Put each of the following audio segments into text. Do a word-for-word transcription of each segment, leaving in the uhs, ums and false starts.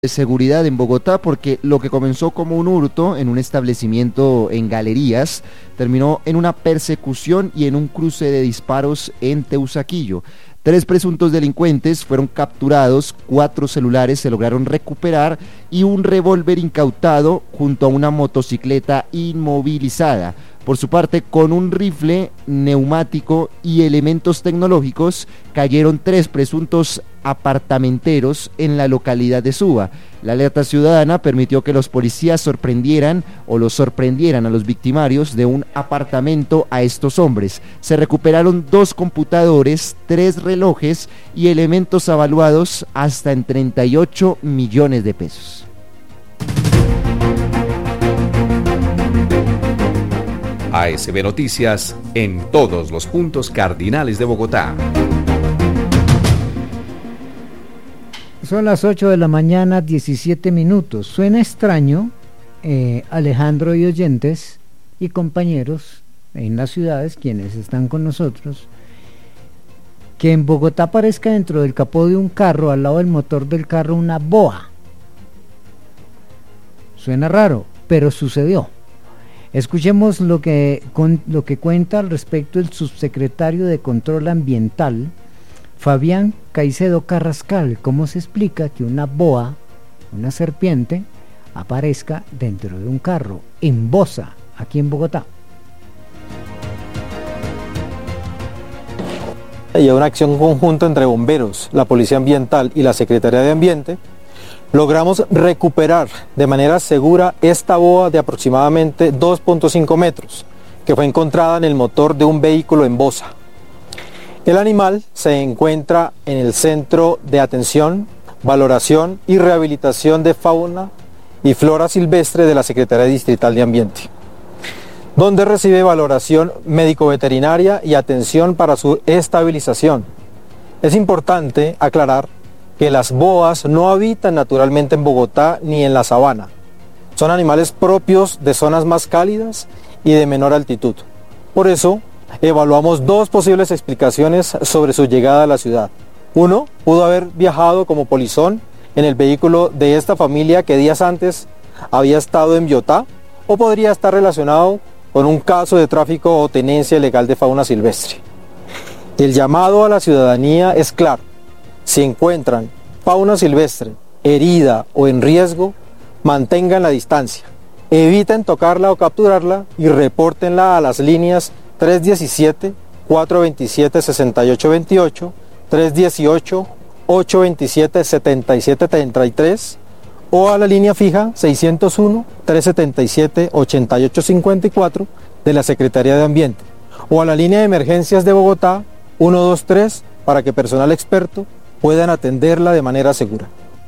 de seguridad en Bogotá, porque lo que comenzó como un hurto en un establecimiento en Galerías terminó en una persecución y en un cruce de disparos en Teusaquillo. Tres presuntos delincuentes fueron capturados, cuatro celulares se lograron recuperar y un revólver incautado junto a una motocicleta inmovilizada. Por su parte, con un rifle, neumático y elementos tecnológicos, cayeron tres presuntos apartamenteros en la localidad de Suba. La alerta ciudadana permitió que los policías sorprendieran o los sorprendieran a los victimarios de un apartamento a estos hombres. Se recuperaron dos computadores, tres relojes y elementos avaluados hasta en treinta y ocho millones de pesos. A S B Noticias en todos los puntos cardinales de Bogotá. Son las ocho de la mañana, diecisiete minutos. Suena extraño, eh, Alejandro y oyentes y compañeros en las ciudades, quienes están con nosotros, que en Bogotá aparezca dentro del capó de un carro, al lado del motor del carro, una boa. Suena raro, pero sucedió. Escuchemos lo que, con, lo que cuenta al respecto el subsecretario de Control Ambiental, Fabián Caicedo Carrascal. ¿Cómo se explica que una boa, una serpiente, aparezca dentro de un carro en Bosa, aquí en Bogotá? Y a una acción conjunta entre bomberos, la Policía Ambiental y la Secretaría de Ambiente, logramos recuperar de manera segura esta boa de aproximadamente dos punto cinco metros, que fue encontrada en el motor de un vehículo en Bosa. El animal se encuentra en el Centro de Atención, Valoración y Rehabilitación de Fauna y Flora Silvestre de la Secretaría Distrital de Ambiente, donde recibe valoración médico-veterinaria y atención para su estabilización. Es importante aclarar que las boas no habitan naturalmente en Bogotá ni en la sabana. Son animales propios de zonas más cálidas y de menor altitud. Por eso, evaluamos dos posibles explicaciones sobre su llegada a la ciudad. Uno, pudo haber viajado como polizón en el vehículo de esta familia que días antes había estado en Biotá, o podría estar relacionado con un caso de tráfico o tenencia ilegal de fauna silvestre. El llamado a la ciudadanía es claro. Si encuentran fauna silvestre herida o en riesgo, mantengan la distancia, eviten tocarla o capturarla y repórtenla a las líneas tres diecisiete, cuatro veintisiete, sesenta y ocho veintiocho, tres dieciocho, ocho veintisiete, setenta y siete treinta y tres o a la línea fija seiscientos uno, trescientos setenta y siete, ochenta y ocho cincuenta y cuatro de la Secretaría de Ambiente o a la línea de emergencias de Bogotá uno dos tres para que personal experto puedan atenderla de manera segura.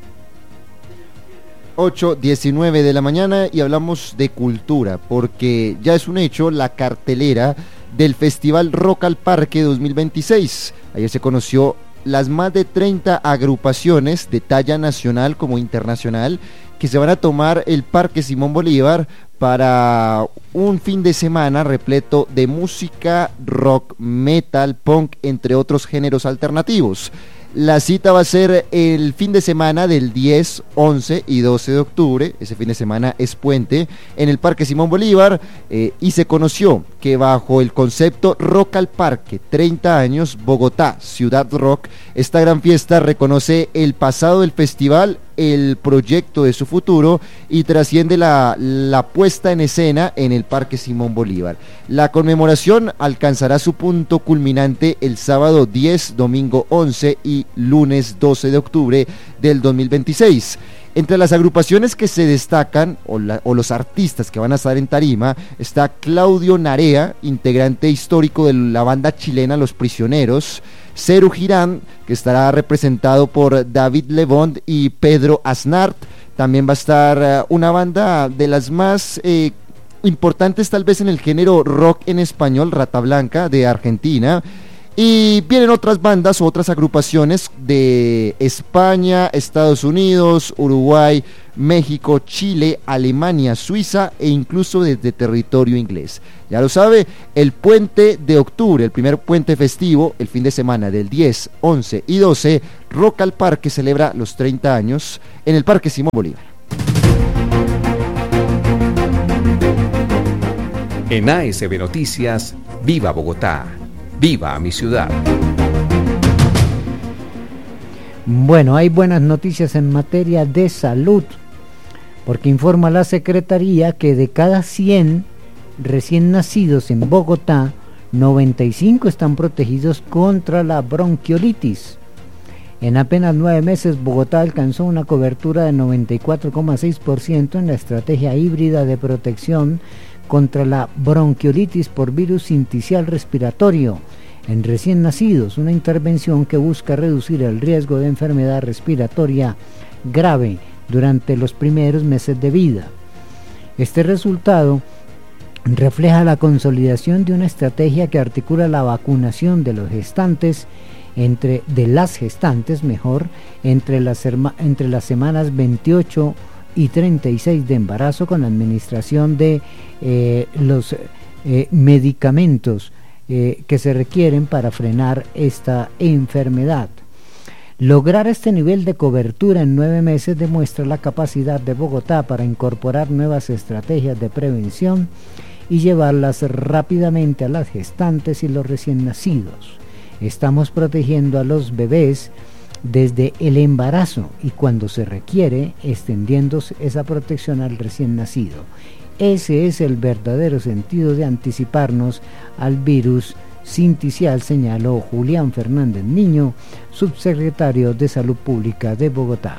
ocho diecinueve de la mañana y hablamos de cultura, porque ya es un hecho la cartelera del Festival Rock al Parque dos mil veintiséis. Ayer se conoció las más de treinta agrupaciones de talla nacional como internacional que se van a tomar el Parque Simón Bolívar para un fin de semana repleto de música, rock, metal, punk, entre otros géneros alternativos. La cita va a ser el fin de semana del diez, once y doce de octubre, ese fin de semana es puente, en el Parque Simón Bolívar, eh, y se conoció que bajo el concepto Rock al Parque, treinta años, Bogotá, Ciudad Rock, esta gran fiesta reconoce el pasado del festival, el proyecto de su futuro y trasciende la, la puesta en escena en el Parque Simón Bolívar. La conmemoración alcanzará su punto culminante el sábado diez, domingo once y lunes doce de octubre del dos mil veintiséis. Entre las agrupaciones que se destacan, o, la, o los artistas que van a estar en tarima, está Claudio Narea, integrante histórico de la banda chilena Los Prisioneros, Ceru Girán, que estará representado por David Lebón y Pedro Asnart. También va a estar uh, una banda de las más eh, importantes tal vez en el género rock en español, Rata Blanca, de Argentina. Y vienen otras bandas o otras agrupaciones de España, Estados Unidos, Uruguay, México, Chile, Alemania, Suiza e incluso desde territorio inglés. Ya lo sabe, el puente de octubre, el primer puente festivo, el fin de semana del diez, once y doce, Rock al Parque celebra los treinta años en el Parque Simón Bolívar. En A S B Noticias, viva Bogotá, viva mi ciudad. Bueno, hay buenas noticias en materia de salud, porque informa la Secretaría que de cada cien recién nacidos en Bogotá, noventa y cinco están protegidos contra la bronquiolitis. En apenas nueve meses, Bogotá alcanzó una cobertura de noventa y cuatro coma seis por ciento en la estrategia híbrida de protección contra la bronquiolitis por virus sincicial respiratorio en recién nacidos, una intervención que busca reducir el riesgo de enfermedad respiratoria grave durante los primeros meses de vida. Este resultado refleja la consolidación de una estrategia que articula la vacunación de los gestantes entre de las gestantes mejor entre las entre las semanas veintiocho y treinta y seis de embarazo, con la administración de eh, los eh, medicamentos eh, que se requieren para frenar esta enfermedad. Lograr este nivel de cobertura en nueve meses demuestra la capacidad de Bogotá para incorporar nuevas estrategias de prevención y llevarlas rápidamente a las gestantes y los recién nacidos. Estamos protegiendo a los bebés desde el embarazo y cuando se requiere, extendiendo esa protección al recién nacido. Ese es el verdadero sentido de anticiparnos al virus sincicial, señaló Julián Fernández Niño, subsecretario de Salud Pública de Bogotá.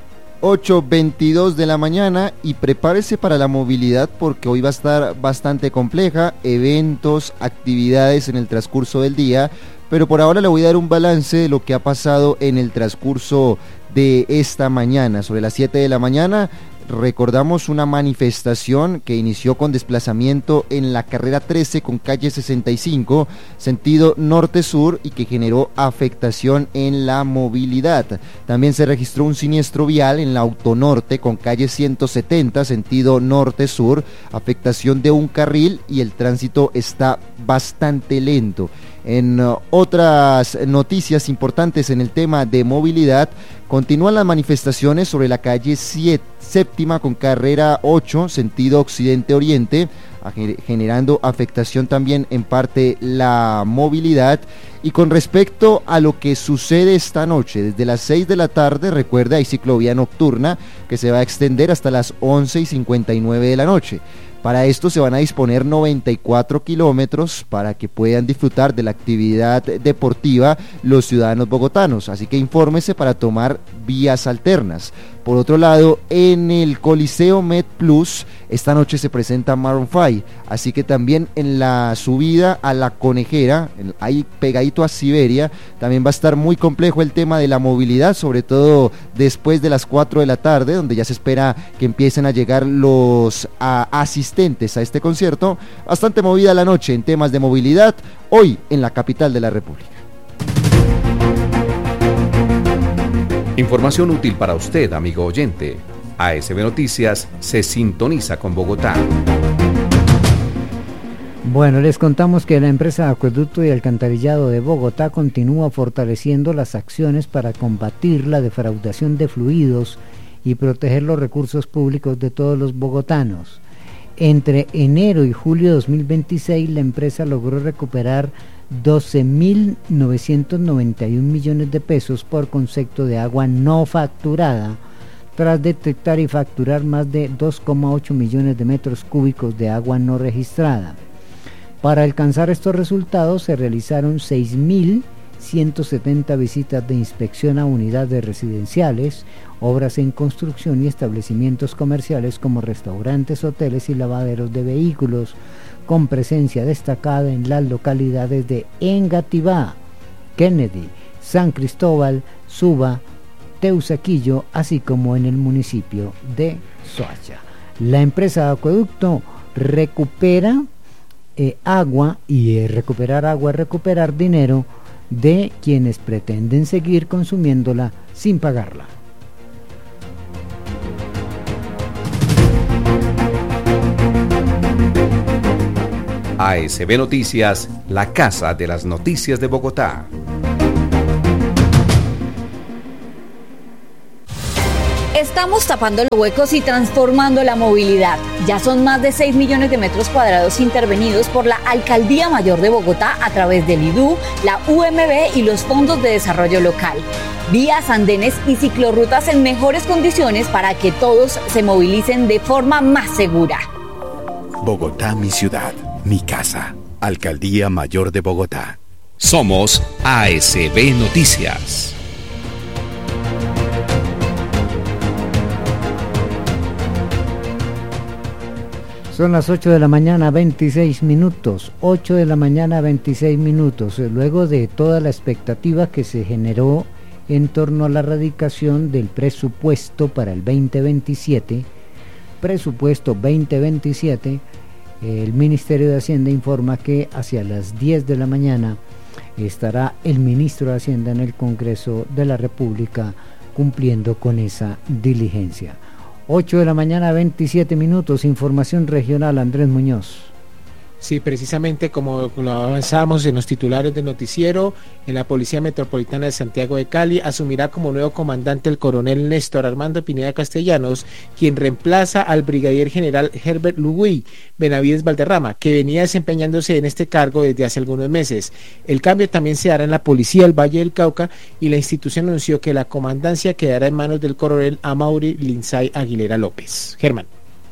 ocho veintidós de la mañana y prepárese para la movilidad porque hoy va a estar bastante compleja, eventos, actividades en el transcurso del día, pero por ahora le voy a dar un balance de lo que ha pasado en el transcurso de esta mañana. Sobre las siete de la mañana recordamos una manifestación que inició con desplazamiento en la carrera trece con calle sesenta y cinco, sentido norte-sur, y que generó afectación en la movilidad. También se registró un siniestro vial en la autonorte con calle ciento setenta, sentido norte-sur, afectación de un carril y el tránsito está bastante lento. En uh, otras noticias importantes en el tema de movilidad, continúan las manifestaciones sobre la calle siete, séptima con carrera ocho, sentido occidente-oriente, generando afectación también en parte la movilidad. Y con respecto a lo que sucede esta noche, desde las seis de la tarde, recuerda, hay ciclovía nocturna que se va a extender hasta las once y cincuenta y nueve de la noche. Para esto se van a disponer noventa y cuatro kilómetros para que puedan disfrutar de la actividad deportiva los ciudadanos bogotanos, así que infórmese para tomar vías alternas. Por otro lado, en el Coliseo Med Plus, esta noche se presenta Maroon cinco, así que también en la subida a la Conejera, ahí pegadito a Siberia, también va a estar muy complejo el tema de la movilidad, sobre todo después de las cuatro de la tarde, donde ya se espera que empiecen a llegar los a, asistentes a este concierto. Bastante movida la noche en temas de movilidad, hoy en la capital de la República. Información útil para usted, amigo oyente. A S B Noticias se sintoniza con Bogotá. Bueno, les contamos que la empresa Acueducto y Alcantarillado de Bogotá continúa fortaleciendo las acciones para combatir la defraudación de fluidos y proteger los recursos públicos de todos los bogotanos. Entre enero y julio de dos mil veintiséis, la empresa logró recuperar doce mil novecientos noventa y un millones de pesos por concepto de agua no facturada, tras detectar y facturar más de dos coma ocho millones de metros cúbicos de agua no registrada. Para alcanzar estos resultados se realizaron seis mil ciento setenta visitas de inspección a unidades residenciales, obras en construcción y establecimientos comerciales como restaurantes, hoteles y lavaderos de vehículos, con presencia destacada en las localidades de Engativá, Kennedy, San Cristóbal, Suba, Teusaquillo, así como en el municipio de Soacha. La empresa Acueducto recupera eh, agua, y eh, recuperar agua es recuperar dinero, de quienes pretenden seguir consumiéndola sin pagarla. A S B Noticias, la casa de las noticias de Bogotá. Estamos tapando los huecos y transformando la movilidad. Ya son más de seis millones de metros cuadrados intervenidos por la Alcaldía Mayor de Bogotá a través del I D U, la U M B y los fondos de desarrollo local. Vías, andenes y ciclorrutas en mejores condiciones para que todos se movilicen de forma más segura. Bogotá, mi ciudad, mi casa. Alcaldía Mayor de Bogotá. Somos A S B Noticias. Son las ocho de la mañana, veintiséis minutos, ocho de la mañana, veintiséis minutos, luego de toda la expectativa que se generó en torno a la radicación del presupuesto para el veinte veintisiete, presupuesto veinte veintisiete, el Ministerio de Hacienda informa que hacia las diez de la mañana estará el ministro de Hacienda en el Congreso de la República cumpliendo con esa diligencia. ocho de la mañana, veintisiete minutos, información regional, Andrés Muñoz. Sí, precisamente como lo avanzamos en los titulares del noticiero, en la Policía Metropolitana de Santiago de Cali asumirá como nuevo comandante el coronel Néstor Armando Pineda Castellanos, quien reemplaza al brigadier general Herbert Luguí Benavides Valderrama, que venía desempeñándose en este cargo desde hace algunos meses. El cambio también se dará en la Policía del Valle del Cauca y la institución anunció que la comandancia quedará en manos del coronel Amaury Lindsay Aguilera López. Germán.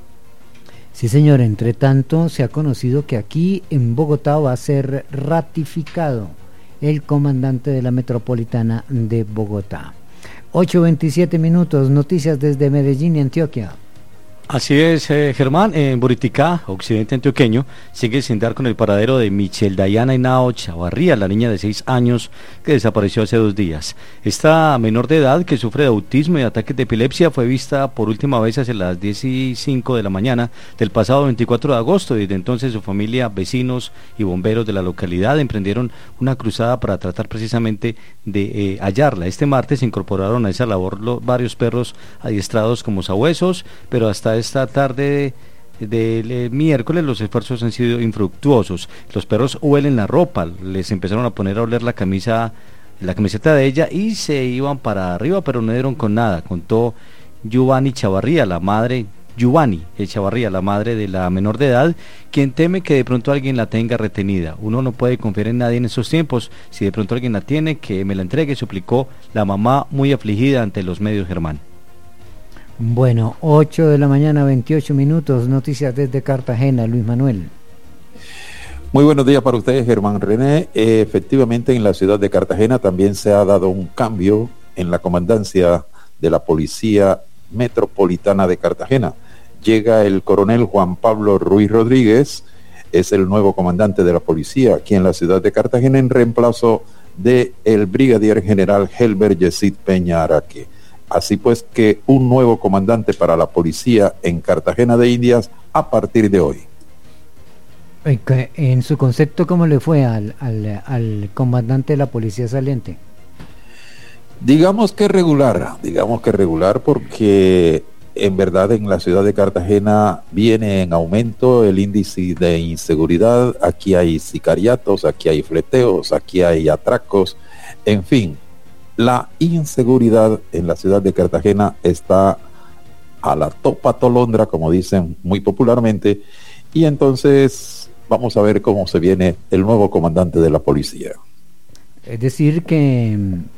Sí, señor, entre tanto se ha conocido que aquí en Bogotá va a ser ratificado el comandante de la Metropolitana de Bogotá. ocho veintisiete minutos, noticias desde Medellín y Antioquia. Así es, eh, Germán, en Buriticá, occidente antioqueño, sigue sin dar con el paradero de Michelle Dayana Henao Chavarría, la niña de seis años que desapareció hace dos días. Esta menor de edad, que sufre de autismo y ataques de epilepsia, fue vista por última vez hacia las diez y cinco de la mañana del pasado veinticuatro de agosto. Desde entonces su familia, vecinos y bomberos de la localidad emprendieron una cruzada para tratar precisamente de eh, hallarla. Este martes se incorporaron a esa labor los, varios perros adiestrados como sabuesos, pero hasta esta tarde del de miércoles los esfuerzos han sido infructuosos. Los perros huelen la ropa, les empezaron a poner a oler la camisa, la camiseta de ella y se iban para arriba, pero no dieron con nada, contó Giovanni Chavarría, la madre, Giovanni Chavarría, la madre de la menor de edad, quien teme que de pronto alguien la tenga retenida. Uno no puede confiar en nadie en estos tiempos, si de pronto alguien la tiene, que me la entregue, suplicó la mamá muy afligida ante los medios, Germán. Bueno, ocho de la mañana, veintiocho minutos, noticias desde Cartagena, Luis Manuel. Muy buenos días para ustedes, Germán René. Eh, efectivamente, en la ciudad de Cartagena también se ha dado un cambio en la comandancia de la Policía Metropolitana de Cartagena. Llega el coronel Juan Pablo Ruiz Rodríguez, es el nuevo comandante de la policía aquí en la ciudad de Cartagena, en reemplazo de el brigadier general Helber Yesid Peña Araque. Así pues que un nuevo comandante para la policía en Cartagena de Indias a partir de hoy. En su concepto, ¿cómo le fue al, al, al comandante de la policía saliente? Digamos que regular, digamos que regular porque en verdad en la ciudad de Cartagena viene en aumento el índice de inseguridad. Aquí hay sicariatos, aquí hay fleteos, aquí hay atracos, en fin. La inseguridad en la ciudad de Cartagena está a la topa tolondra, como dicen muy popularmente, y entonces vamos a ver cómo se viene el nuevo comandante de la policía. Es decir que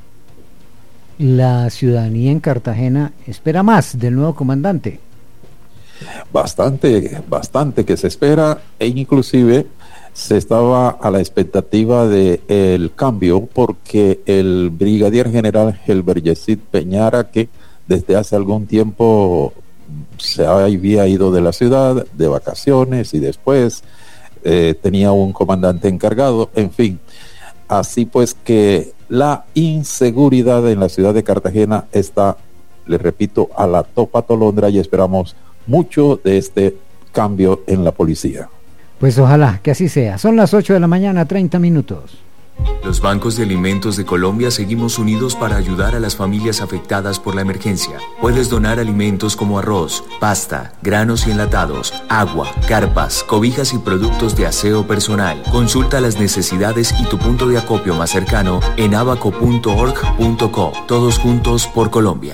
la ciudadanía en Cartagena espera más del nuevo comandante. Bastante, bastante que se espera, e inclusive se estaba a la expectativa de el cambio porque el brigadier general Helber Yesid Peña Araque desde hace algún tiempo se había ido de la ciudad de vacaciones y después eh, tenía un comandante encargado, en fin, así pues que la inseguridad en la ciudad de Cartagena está, les repito, a la topa tolondra y esperamos mucho de este cambio en la policía. Pues ojalá que así sea. Son las ocho de la mañana, treinta minutos. Los bancos de alimentos de Colombia seguimos unidos para ayudar a las familias afectadas por la emergencia. Puedes donar alimentos como arroz, pasta, granos y enlatados, agua, carpas, cobijas y productos de aseo personal. Consulta las necesidades y tu punto de acopio más cercano en abaco punto org punto co. Todos juntos por Colombia.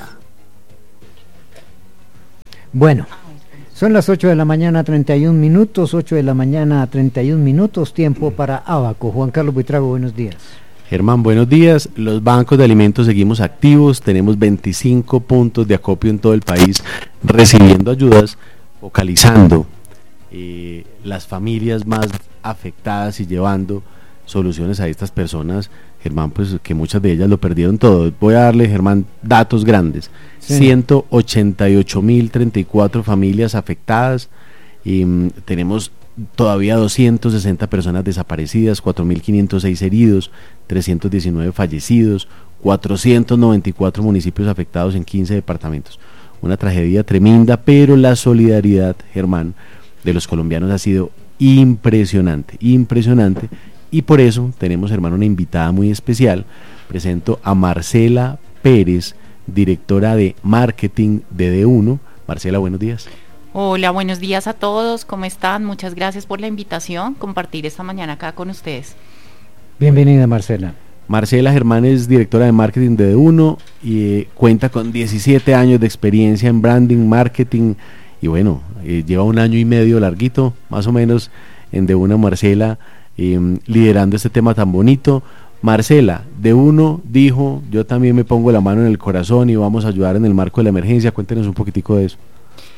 Bueno, son las ocho de la mañana, treinta y un minutos, ocho de la mañana, treinta y un minutos, tiempo para Abaco. Juan Carlos Buitrago, buenos días. Germán, buenos días. Los bancos de alimentos seguimos activos, tenemos veinticinco puntos de acopio en todo el país, recibiendo ayudas, focalizando eh, las familias más afectadas y llevando soluciones a estas personas, Germán, pues que muchas de ellas lo perdieron todo. Voy a darle, Germán, datos grandes. Sí. ciento ochenta y ocho mil treinta y cuatro familias afectadas y um, tenemos todavía doscientas sesenta personas desaparecidas, cuatro mil quinientos seis heridos, trescientos diecinueve fallecidos, cuatrocientos noventa y cuatro municipios afectados en quince departamentos. Una tragedia tremenda, pero la solidaridad, Germán, de los colombianos ha sido impresionante, impresionante, y por eso tenemos, hermano, una invitada muy especial. Presento a Marcela Pérez, directora de marketing de D uno. Marcela, buenos días. Hola, buenos días a todos, ¿cómo están? Muchas gracias por la invitación, compartir esta mañana acá con ustedes. Bienvenida, Marcela. Marcela Germán es directora de marketing de D uno y eh, cuenta con diecisiete años de experiencia en branding, marketing, y bueno, eh, lleva un año y medio larguito, más o menos, en D uno, Marcela, eh, liderando este tema tan bonito. Marcela, D uno dijo, yo también me pongo la mano en el corazón y vamos a ayudar en el marco de la emergencia. Cuéntenos un poquitico de eso.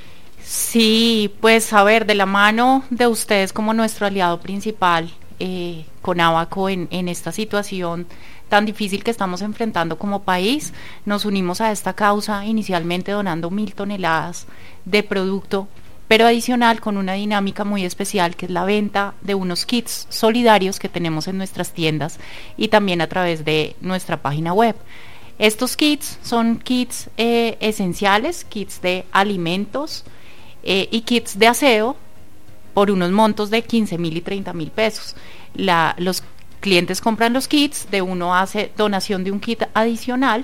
Sí, pues a ver, de la mano de ustedes como nuestro aliado principal, eh, con Abaco en, en esta situación tan difícil que estamos enfrentando como país, nos unimos a esta causa inicialmente donando mil toneladas de producto, pero adicional con una dinámica muy especial que es la venta de unos kits solidarios que tenemos en nuestras tiendas y también a través de nuestra página web. Estos kits son kits eh, esenciales, kits de alimentos eh, y kits de aseo por unos montos de quince mil y treinta mil pesos. La, los clientes compran los kits, de uno hace donación de un kit adicional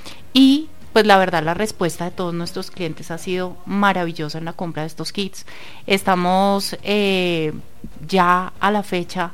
y pues la verdad la respuesta de todos nuestros clientes ha sido maravillosa en la compra de estos kits. Estamos eh, ya a la fecha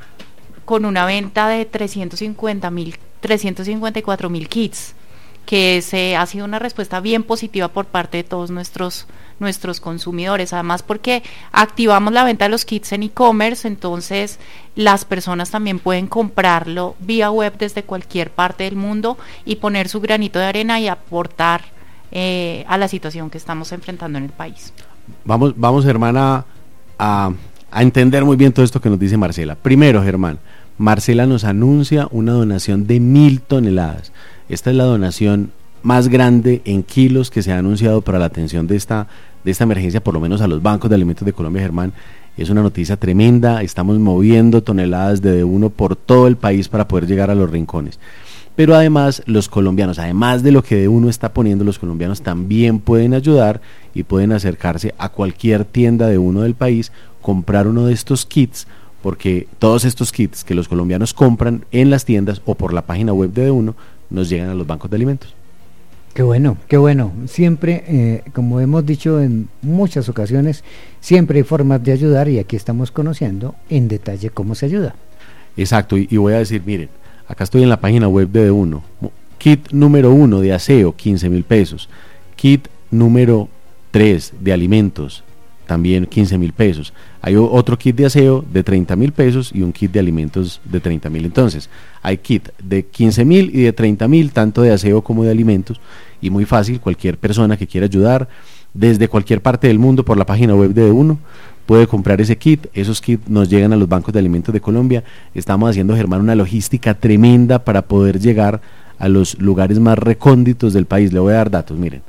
con una venta de trescientos cincuenta mil, trescientos cincuenta y cuatro mil kits, que se ha sido una respuesta bien positiva por parte de todos nuestros nuestros consumidores, además porque activamos la venta de los kits en e-commerce, entonces las personas también pueden comprarlo vía web desde cualquier parte del mundo y poner su granito de arena y aportar eh, a la situación que estamos enfrentando en el país. Vamos, vamos, hermana, a, a entender muy bien todo esto que nos dice Marcela. Primero, Germán, Marcela nos anuncia una donación de mil toneladas. Esta es la donación más grande en kilos que se ha anunciado para la atención de esta, de esta emergencia, por lo menos a los bancos de alimentos de Colombia, Germán. Es una noticia tremenda, estamos moviendo toneladas de D uno por todo el país para poder llegar a los rincones. Pero además los colombianos, además de lo que D uno está poniendo, los colombianos también pueden ayudar y pueden acercarse a cualquier tienda D uno del país, comprar uno de estos kits, porque todos estos kits que los colombianos compran en las tiendas o por la página web de D uno nos llegan a los bancos de alimentos. Qué bueno, qué bueno. Siempre, eh, como hemos dicho en muchas ocasiones, siempre hay formas de ayudar y aquí estamos conociendo en detalle cómo se ayuda. Exacto, y, y voy a decir, miren, acá estoy en la página web de D uno. Kit número uno de aseo, quince mil pesos. Kit número tres de alimentos, también quince mil pesos. Hay otro kit de aseo de treinta mil pesos y un kit de alimentos de treinta mil. Entonces, hay kit de quince mil y de treinta mil, tanto de aseo como de alimentos. Y muy fácil, cualquier persona que quiera ayudar desde cualquier parte del mundo por la página web de D uno puede comprar ese kit. Esos kits nos llegan a los bancos de alimentos de Colombia. Estamos haciendo, Germán, una logística tremenda para poder llegar a los lugares más recónditos del país. Le voy a dar datos, miren.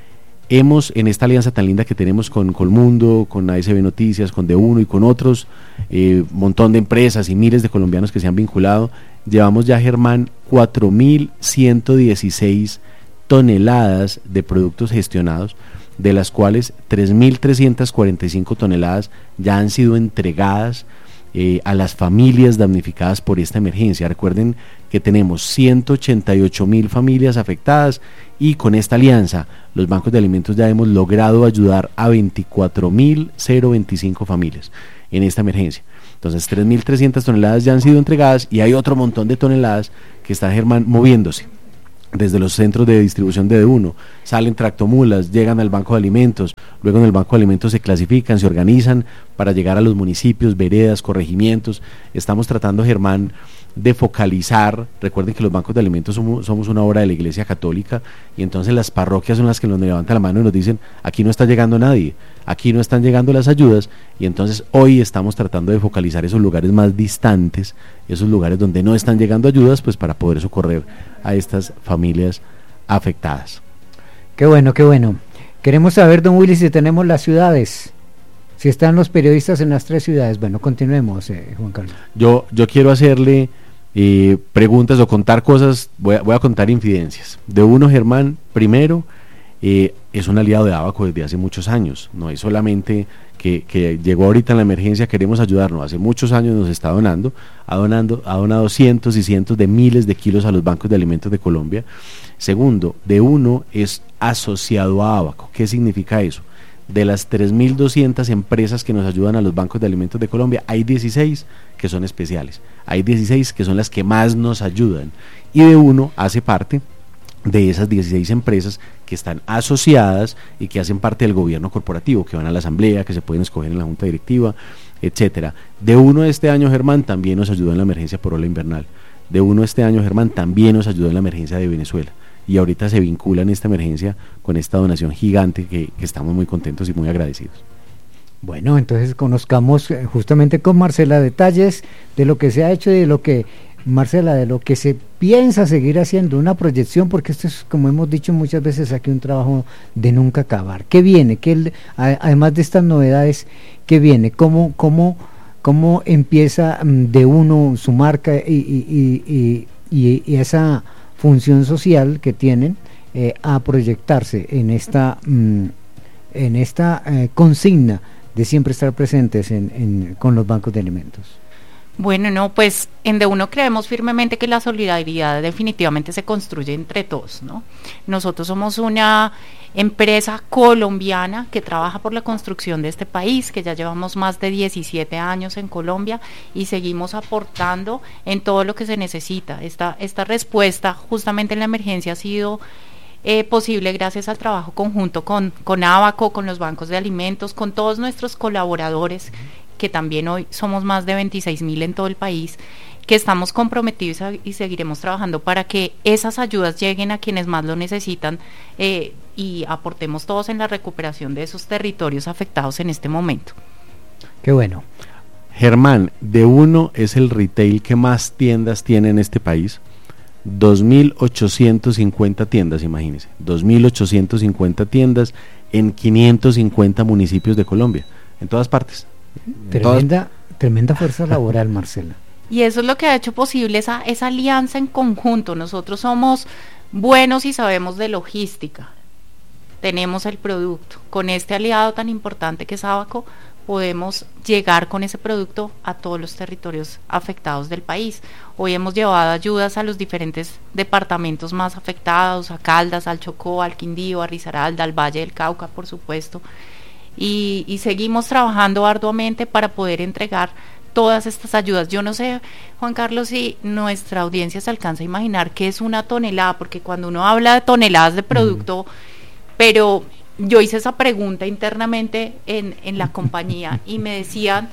Hemos, en esta alianza tan linda que tenemos con Colmundo, con A S B Noticias, con D uno y con otros, eh, montón de empresas y miles de colombianos que se han vinculado, llevamos ya, Germán, cuatro mil ciento dieciséis toneladas de productos gestionados, de las cuales tres mil trescientas cuarenta y cinco toneladas ya han sido entregadas eh, a las familias damnificadas por esta emergencia. Recuerden que tenemos ciento ochenta y ocho mil familias afectadas y con esta alianza los bancos de alimentos ya hemos logrado ayudar a veinticuatro mil veinticinco familias en esta emergencia. Entonces tres mil trescientas toneladas ya han sido entregadas y hay otro montón de toneladas que está, Germán, moviéndose desde los centros de distribución de D uno, salen tractomulas, llegan al banco de alimentos, luego en el banco de alimentos se clasifican, se organizan para llegar a los municipios, veredas, corregimientos. Estamos tratando, Germán, de focalizar. Recuerden que los bancos de alimentos somos, somos una obra de la Iglesia Católica y entonces las parroquias son las que nos levantan la mano y nos dicen, aquí no está llegando nadie, aquí no están llegando las ayudas, y entonces hoy estamos tratando de focalizar esos lugares más distantes, esos lugares donde no están llegando ayudas, pues para poder socorrer a estas familias afectadas. Qué bueno, qué bueno. Queremos saber, don Willy, si tenemos las ciudades, si están los periodistas en las tres ciudades. Bueno, continuemos, eh, Juan Carlos. Yo, yo quiero hacerle eh, preguntas o contar cosas, voy a, voy a contar infidencias. De uno, Germán, primero, eh, es un aliado de Abaco desde hace muchos años, no es solamente que, que llegó ahorita en la emergencia, queremos ayudarnos, hace muchos años nos está donando, ha donando, ha donado cientos y cientos de miles de kilos a los bancos de alimentos de Colombia. Segundo, de uno es asociado a Abaco. ¿Qué significa eso? De las tres mil doscientas empresas que nos ayudan a los bancos de alimentos de Colombia, hay dieciséis que son especiales, hay dieciséis que son las que más nos ayudan, y de uno hace parte de esas dieciséis empresas que están asociadas y que hacen parte del gobierno corporativo, que van a la asamblea, que se pueden escoger en la junta directiva, etcétera. De uno este año, Germán, también nos ayudó en la emergencia por ola invernal. De uno este año, Germán, también nos ayudó en la emergencia de Venezuela. Y ahorita se vincula en esta emergencia con esta donación gigante que, que estamos muy contentos y muy agradecidos. Bueno, entonces conozcamos eh, justamente con Marcela detalles de lo que se ha hecho y de lo que, Marcela, de lo que se piensa seguir haciendo, una proyección, porque esto es, como hemos dicho muchas veces aquí, un trabajo de nunca acabar. ¿Qué viene? ¿Qué el, a, además de estas novedades, qué viene? ¿Cómo, cómo, cómo empieza um, de uno su marca y, y, y, y, y esa función social que tienen eh, a proyectarse en esta mm, en esta eh, consigna de siempre estar presentes en, en, con los bancos de alimentos? Bueno, no, pues en De Uno creemos firmemente que la solidaridad definitivamente se construye entre todos, ¿no? Nosotros somos una empresa colombiana que trabaja por la construcción de este país, que ya llevamos más de diecisiete años en Colombia y seguimos aportando en todo lo que se necesita. Esta, esta respuesta justamente en la emergencia ha sido eh, posible gracias al trabajo conjunto con, con Abaco, con los bancos de alimentos, con todos nuestros colaboradores, que también hoy somos más de veintiséis mil en todo el país, que estamos comprometidos a, y seguiremos trabajando para que esas ayudas lleguen a quienes más lo necesitan eh, y aportemos todos en la recuperación de esos territorios afectados en este momento. Qué bueno. Germán, De Uno es el retail que más tiendas tiene en este país, dos mil ochocientas cincuenta tiendas, imagínense, dos mil ochocientas cincuenta tiendas en quinientos cincuenta municipios de Colombia, en todas partes. Tremenda, tremenda fuerza laboral, Marcela. Y eso es lo que ha hecho posible esa, esa alianza en conjunto. Nosotros somos buenos y sabemos de logística, tenemos el producto. Con este aliado tan importante que es Abaco, podemos llegar con ese producto a todos los territorios afectados del país. Hoy hemos llevado ayudas a los diferentes departamentos más afectados, a Caldas, al Chocó, al Quindío, a Risaralda, al Valle del Cauca, por supuesto. Y, y seguimos trabajando arduamente para poder entregar todas estas ayudas. Yo no sé, Juan Carlos, si nuestra audiencia se alcanza a imaginar qué es una tonelada, porque cuando uno habla de toneladas de producto, mm. pero yo hice esa pregunta internamente en, en la compañía y me decían,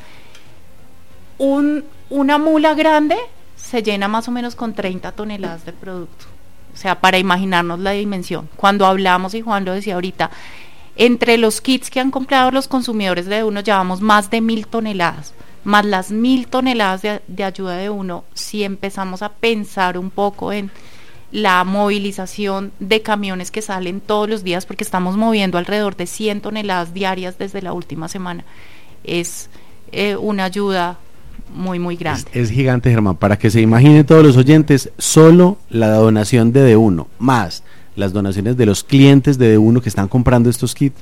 un, una mula grande se llena más o menos con treinta toneladas de producto. O sea, para imaginarnos la dimensión. Cuando hablamos, y Juan lo decía ahorita, entre los kits que han comprado los consumidores de Uno llevamos más de mil toneladas, más las mil toneladas de, de ayuda de Uno. Si empezamos a pensar un poco en la movilización de camiones que salen todos los días, porque estamos moviendo alrededor de cien toneladas diarias desde la última semana, es eh, una ayuda muy muy grande. Es, es gigante, Germán. Para que se imaginen todos los oyentes, solo la donación de De Uno más las donaciones de los clientes de De Uno que están comprando estos kits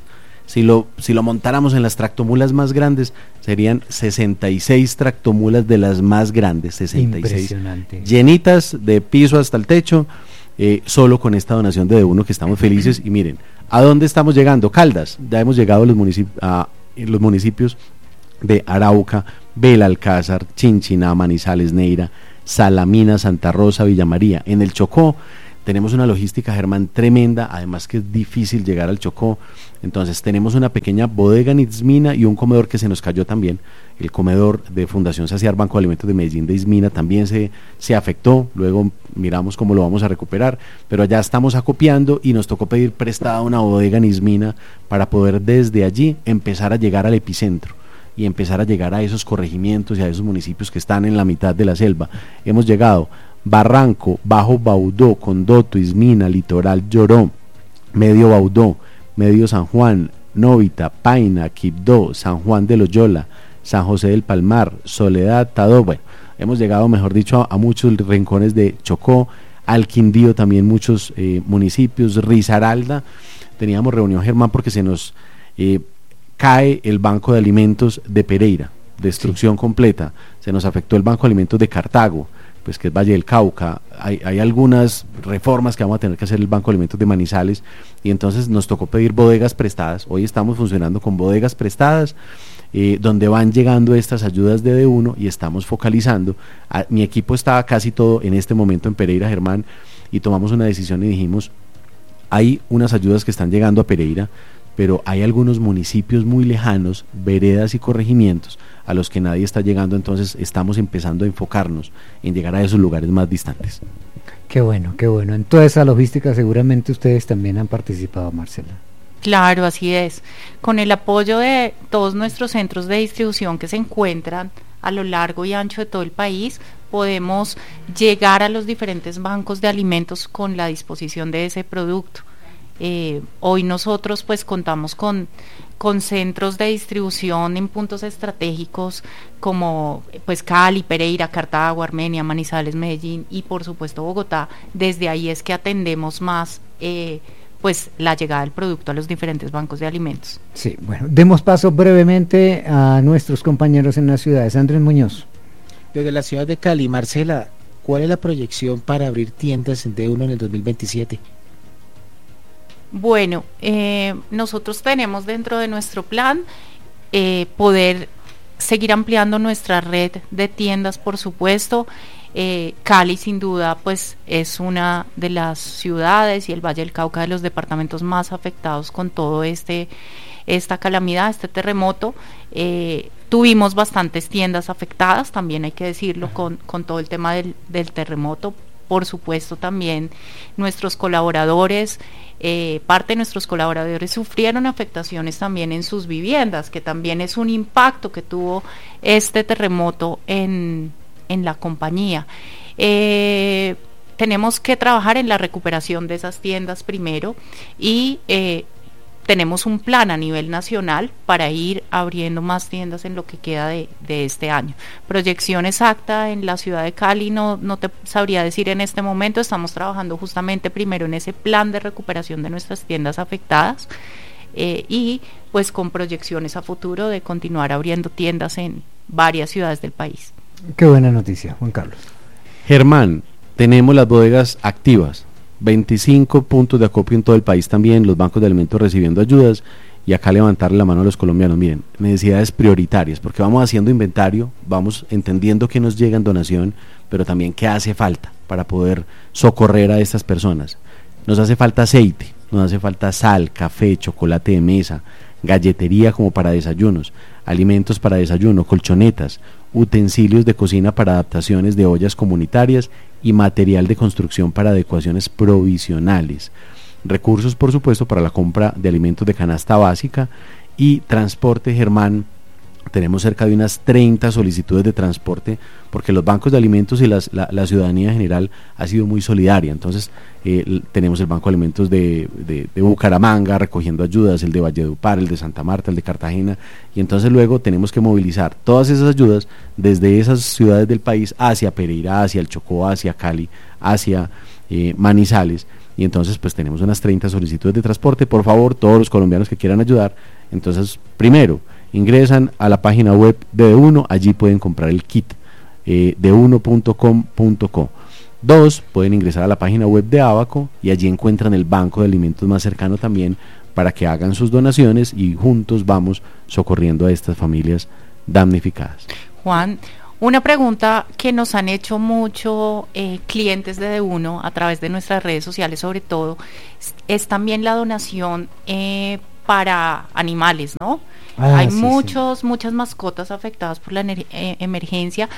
Si lo, si lo montáramos en las tractomulas más grandes, serían sesenta y seis tractomulas de las más grandes, sesenta y seis. Impresionante. Llenitas de piso hasta el techo, eh, solo con esta donación de D uno que estamos felices. Y miren, ¿a dónde estamos llegando? Caldas, ya hemos llegado a los, municip a los municipios de Arauca, Belalcázar, Chinchiná, Manizales, Neira, Salamina, Santa Rosa, Villa María. En el Chocó tenemos una logística, Germán, tremenda, además que es difícil llegar al Chocó. Entonces tenemos una pequeña bodega en Ismina y un comedor que se nos cayó también. El comedor de Fundación Saciar Banco de Alimentos de Medellín de Ismina también se, se afectó, luego miramos cómo lo vamos a recuperar, pero allá estamos acopiando y nos tocó pedir prestada una bodega en Ismina para poder desde allí empezar a llegar al epicentro y empezar a llegar a esos corregimientos y a esos municipios que están en la mitad de la selva. Hemos llegado Barranco, Bajo Baudó, Condoto, Ismina, Litoral, Lloró, Medio Baudó, Medio San Juan, Novita, Paina, Quibdó, San Juan de Loyola, San José del Palmar, Soledad, Tadó. Bueno, hemos llegado, mejor dicho, a, a muchos rincones de Chocó, al Quindío también muchos eh, municipios, Risaralda. Teníamos reunión, Germán, porque se nos eh, cae el Banco de Alimentos de Pereira, destrucción sí. completa. Se nos afectó el Banco de Alimentos de Cartago, pues que es Valle del Cauca. Hay, hay algunas reformas que vamos a tener que hacer el Banco de Alimentos de Manizales, y entonces nos tocó pedir bodegas prestadas. Hoy estamos funcionando con bodegas prestadas, eh, donde van llegando estas ayudas de D uno y estamos focalizando. A, mi equipo está casi todo en este momento en Pereira, Germán, y tomamos una decisión y dijimos, hay unas ayudas que están llegando a Pereira, pero hay algunos municipios muy lejanos, veredas y corregimientos, a los que nadie está llegando. Entonces estamos empezando a enfocarnos en llegar a esos lugares más distantes. Qué bueno, qué bueno. En toda esa logística seguramente ustedes también han participado, Marcela. Claro, así es. Con el apoyo de todos nuestros centros de distribución que se encuentran a lo largo y ancho de todo el país, podemos llegar a los diferentes bancos de alimentos con la disposición de ese producto. Eh, hoy nosotros pues contamos con, con centros de distribución en puntos estratégicos como pues Cali, Pereira, Cartago, Armenia, Manizales, Medellín y por supuesto Bogotá. Desde ahí es que atendemos más eh, pues la llegada del producto a los diferentes bancos de alimentos. Sí, bueno, demos paso brevemente a nuestros compañeros en las ciudades. Andrés Muñoz. Desde la ciudad de Cali, Marcela, ¿cuál es la proyección para abrir tiendas en D uno en el dos mil veintisiete? Bueno, eh, nosotros tenemos dentro de nuestro plan eh, poder seguir ampliando nuestra red de tiendas, por supuesto. Eh, Cali sin duda pues es una de las ciudades y el Valle del Cauca de los departamentos más afectados con todo este esta calamidad, este terremoto. Eh, tuvimos bastantes tiendas afectadas, también hay que decirlo, con, con todo el tema del, del terremoto. Por supuesto también nuestros colaboradores, eh, parte de nuestros colaboradores sufrieron afectaciones también en sus viviendas, que también es un impacto que tuvo este terremoto en, en la compañía. Eh, tenemos que trabajar en la recuperación de esas tiendas primero y eh, tenemos un plan a nivel nacional para ir abriendo más tiendas en lo que queda de, de este año. Proyección exacta en la ciudad de Cali no, no te sabría decir en este momento. Estamos trabajando justamente primero en ese plan de recuperación de nuestras tiendas afectadas eh, y pues con proyecciones a futuro de continuar abriendo tiendas en varias ciudades del país. Qué buena noticia, Juan Carlos. Germán, tenemos las bodegas activas, veinticinco puntos de acopio en todo el país también, los bancos de alimentos recibiendo ayudas, y acá levantarle la mano a los colombianos. Miren, necesidades prioritarias, porque vamos haciendo inventario, vamos entendiendo qué nos llega en donación, pero también qué hace falta para poder socorrer a estas personas. Nos hace falta aceite, nos hace falta sal, café, chocolate de mesa, galletería como para desayunos, alimentos para desayuno, colchonetas, utensilios de cocina para adaptaciones de ollas comunitarias y material de construcción para adecuaciones provisionales. Recursos, por supuesto, para la compra de alimentos de canasta básica y transporte, Germán. Tenemos cerca de unas treinta solicitudes de transporte, porque los bancos de alimentos y las, la, la ciudadanía en general ha sido muy solidaria. Entonces eh, tenemos el Banco de Alimentos de, de, de Bucaramanga recogiendo ayudas, el de Valledupar, el de Santa Marta, el de Cartagena, y entonces luego tenemos que movilizar todas esas ayudas desde esas ciudades del país hacia Pereira, hacia el Chocó, hacia Cali, hacia eh, Manizales. Y entonces pues tenemos unas treinta solicitudes de transporte. Por favor, todos los colombianos que quieran ayudar, Entonces, primero, ingresan a la página web de uno, allí pueden comprar el kit eh, de uno punto com punto co. Dos, pueden ingresar a la página web de Abaco y allí encuentran el banco de alimentos más cercano también para que hagan sus donaciones y juntos vamos socorriendo a estas familias damnificadas. Juan, una pregunta que nos han hecho mucho eh, clientes de D uno a través de nuestras redes sociales sobre todo, es, es también la donación eh, para animales, ¿no? Ah, Hay sí, muchos, sí. muchas mascotas afectadas por la eh, emergencia.